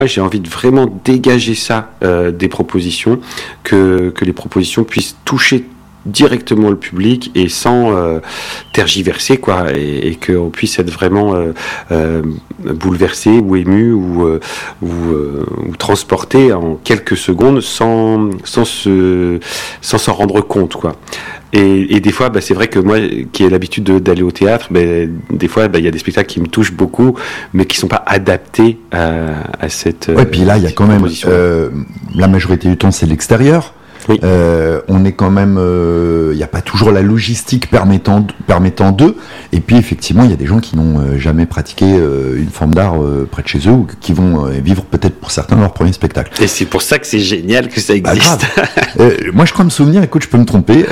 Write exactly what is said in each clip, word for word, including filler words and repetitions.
j'ai envie de vraiment dégager ça euh, des propositions, que, que les propositions puissent toucher directement le public et sans euh, tergiverser, quoi, et, et qu'on puisse être vraiment euh, euh, bouleversé ou ému ou, euh, ou, euh, ou transporté en quelques secondes sans, sans, se, sans s'en rendre compte, quoi. Et, et des fois, bah, c'est vrai que moi, qui ai l'habitude de, d'aller au théâtre, bah, des fois, bah, il y a des spectacles qui me touchent beaucoup, mais qui sont pas adaptés à, à cette. Ouais, puis là, il y a quand même euh, la majorité du temps, c'est l'extérieur. Oui. Euh, on est quand même, il euh, n'y a pas toujours la logistique permettant permettant d'eux. Et puis effectivement, il y a des gens qui n'ont euh, jamais pratiqué euh, une forme d'art euh, près de chez eux ou qui vont euh, vivre peut-être pour certains leur premier spectacle. Et c'est pour ça que c'est génial que ça existe. Ah, euh, moi, je crois me souvenir. Écoute, je peux me tromper.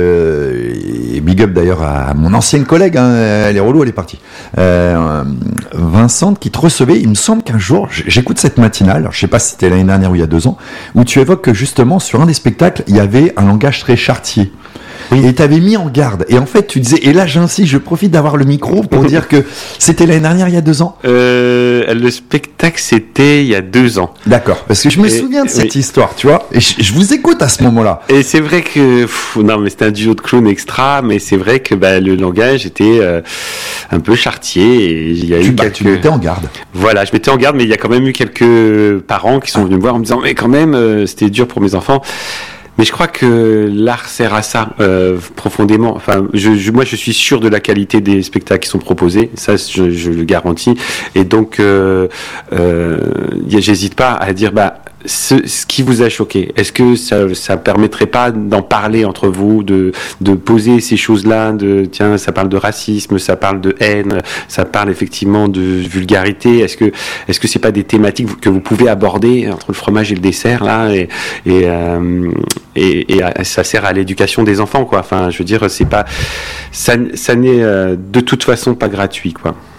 Euh, et big up d'ailleurs à mon ancienne collègue. Hein, elle est relou, elle est partie. Euh, Vincent qui te recevait. Il me semble qu'un jour, j'écoute cette matinale. Alors, je sais pas si c'était l'année dernière ou il y a deux ans, où tu évoques que justement sur un des spectacles il y avait un langage très chartier. Oui. Et tu avais mis en garde. Et en fait, tu disais, et là j'insiste, je profite d'avoir le micro pour dire que c'était l'année dernière, il y a deux ans. Euh, le spectacle, c'était il y a deux ans. D'accord. Parce que je me et, souviens de cette oui. histoire, tu vois. Et je, je vous écoute à ce moment-là. Et c'est vrai que, pff, non, mais c'était un duo de clowns extra, mais c'est vrai que bah, le langage était euh, un peu chartier. Et il y a tu, eu bah, quelques... tu mettais en garde. Voilà, je mettais en garde, mais il y a quand même eu quelques parents qui sont ah. venus me voir en me disant, mais quand même, euh, c'était dur pour mes enfants. Mais je crois que l'art sert à ça euh, profondément. Enfin, je, je, moi, je suis sûr de la qualité des spectacles qui sont proposés. Ça, je, je le garantis. Et donc, euh, euh, j'hésite pas à dire, bah, ce, ce qui vous a choqué. Est-ce que ça, ça permettrait pas d'en parler entre vous, de, de poser ces choses-là, de, tiens, ça parle de racisme, ça parle de haine, ça parle effectivement de vulgarité. Est-ce que, est-ce que c'est pas des thématiques que vous pouvez aborder entre le fromage et le dessert, là, et, et, euh, et, et ça sert à l'éducation des enfants, quoi. Enfin, je veux dire, c'est pas, ça, ça n'est euh, de toute façon pas gratuit, quoi.